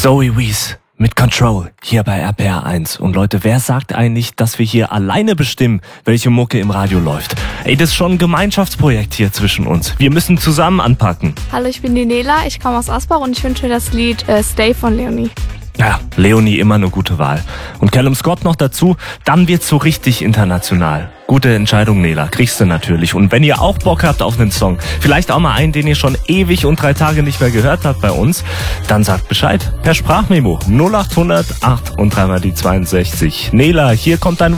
Zoe Wees mit Control hier bei RPR 1. Und Leute, wer sagt eigentlich, dass wir hier alleine bestimmen, welche Mucke im Radio läuft? Ey, das ist schon ein Gemeinschaftsprojekt hier zwischen uns. Wir müssen zusammen anpacken. Hallo, ich bin die Nela, ich komme aus Asbach und ich wünsche das Lied Stay von Leonie. Ja, Leonie immer eine gute Wahl. Und Callum Scott noch dazu, dann wird's so richtig international. Gute Entscheidung, Nela, kriegst du natürlich. Und wenn ihr auch Bock habt auf einen Song, vielleicht auch mal einen, den ihr schon ewig und 3 Tage nicht mehr gehört habt bei uns, dann sagt Bescheid per Sprachmemo 0800 8 und 3 mal die 62. Nela, hier kommt dein